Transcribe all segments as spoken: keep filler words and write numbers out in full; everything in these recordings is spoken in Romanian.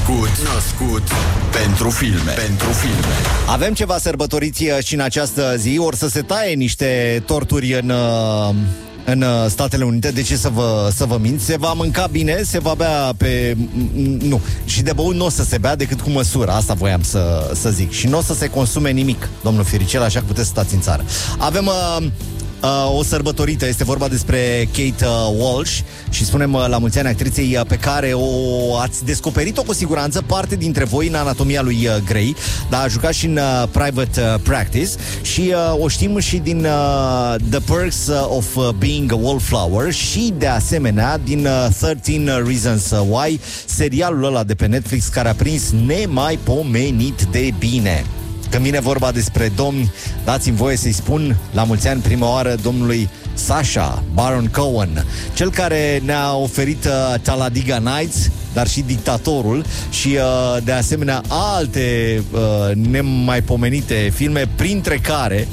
Născut, născut pentru filme, pentru filme. Avem ceva sărbătoriți și în această zi. Or să se taie niște torturi în... în Statele Unite. De ce să vă, să vă mint? Se va mânca bine, se va bea pe... Nu. Și de băut nu o să se bea decât cu măsură. Asta voiam să, să zic. Și nu o să se consume nimic, domnul Firicel, așa că puteți să stați în țară. Avem... Uh, Uh, o sărbătorită, este vorba despre Kate uh, Walsh și spunem uh, la mulți ani actriței uh, pe care o ați descoperit-o cu siguranță, parte dintre voi în Anatomia lui uh, Grey, dar a jucat și în uh, Private uh, Practice și uh, o știm și din uh, The Perks of uh, Being a Wallflower și de asemenea din uh, thirteen Reasons Why, serialul ăla de pe Netflix care a prins nemaipomenit de bine. Când vine vorba despre domni, dați-mi voie să-i spun la mulți ani prima oară domnului Sacha Baron Cohen, cel care ne-a oferit uh, Talladega Nights, dar și Dictatorul și uh, de asemenea alte uh, nemaipomenite filme, printre care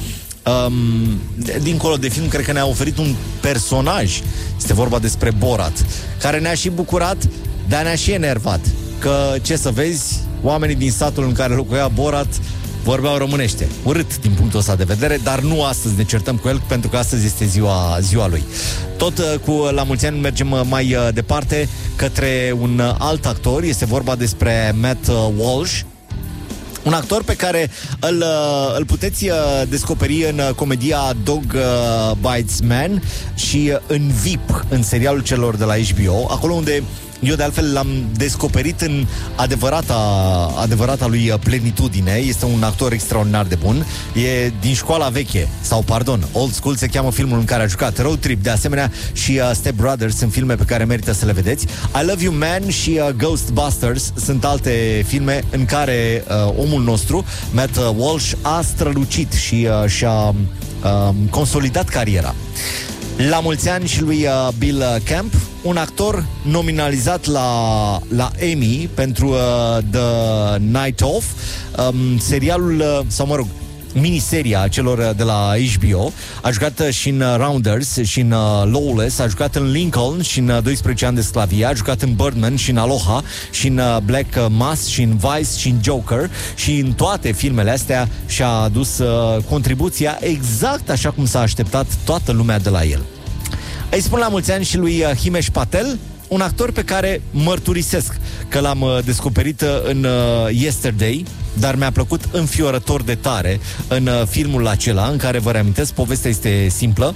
um, dincolo de film, cred că ne-a oferit un personaj, este vorba despre Borat, care ne-a și bucurat, dar ne-a și enervat, că ce să vezi, oamenii din satul în care locuia Borat vorbeau românește. Urât din punctul ăsta de vedere, dar nu astăzi ne certăm cu el, pentru că astăzi este ziua, ziua lui. Tot uh, cu la mulți ani mergem uh, mai uh, departe către un uh, alt actor. Este vorba despre Matt uh, Walsh, un actor pe care îl, uh, îl puteți uh, descoperi în uh, comedia Dog uh, Bites Man și uh, în V I P, în serialul celor de la H B O, acolo unde eu de altfel l-am descoperit în adevărata, adevărata lui plenitudine. Este un actor extraordinar de bun. E din școala veche, sau pardon, Old School se cheamă filmul în care a jucat. Road Trip, de asemenea, și uh, Step Brothers sunt filme pe care merită să le vedeți. I Love You Man și uh, Ghostbusters sunt alte filme în care uh, omul nostru, Matt Walsh, a strălucit și uh, și-a uh, consolidat cariera. La mulți ani și lui uh, Bill Camp, un actor nominalizat la, la Emmy pentru uh, The Night Of, um, serialul, uh, sau mă rog, miniseria celor de la H B O. A jucat și în Rounders și în Lawless, a jucat în Lincoln și în doisprezece ani de sclavie, a jucat în Birdman și în Aloha și în Black Mass și în Vice și în Joker și în toate filmele astea și-a adus uh, contribuția exact așa cum s-a așteptat toată lumea de la el. Îi spun la mulți ani și lui Himesh Patel, un actor pe care mărturisesc că l-am uh, descoperit uh, în uh, Yesterday, dar mi-a plăcut înfiorător de tare în uh, filmul acela, în care, vă reamintesc, povestea este simplă.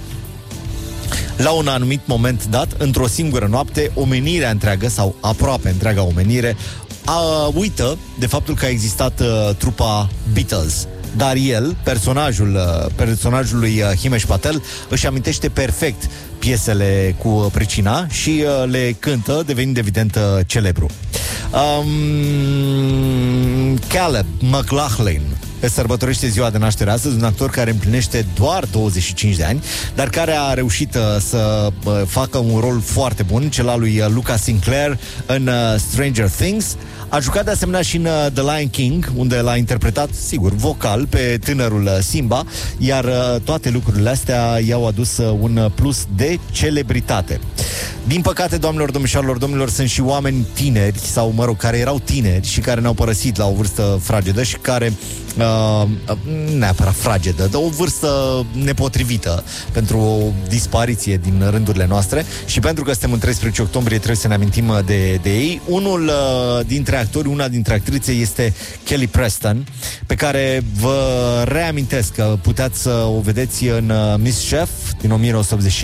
La un anumit moment dat, într-o singură noapte, omenirea întreagă, sau aproape întreaga omenire, a, uită de faptul că a existat uh, trupa Beatles. Dar el, personajul, uh, personajul lui uh, Himesh Patel, își amintește perfect piesele cu pricina și uh, le cântă, devenind evident uh, celebru. Um, Caleb McLaughlin sărbătorește ziua de naștere astăzi, un actor care împlinește doar douăzeci și cinci de ani, dar care a reușit uh, să uh, facă un rol foarte bun, cel al lui uh, Lucas Sinclair în uh, Stranger Things. A jucat de asemenea și în uh, The Lion King, unde l-a interpretat, sigur, vocal pe tânărul uh, Simba, iar uh, toate lucrurile astea i-au adus uh, un plus de celebritate. Din păcate, doamnelor, domnișoarelor, domnilor, sunt și oameni tineri, sau, mă rog, care erau tineri și care ne-au părăsit la o vârstă fragedă și care, uh, neapărat fragedă, dar o vârstă nepotrivită pentru o dispariție din rândurile noastre și pentru că suntem în treisprezece octombrie trebuie să ne amintim de, de ei. Unul uh, dintre actori, una dintre actrițe este Kelly Preston, pe care vă reamintesc că puteți să o vedeți în uh, Miss Chef din o mie nouă sute optzeci și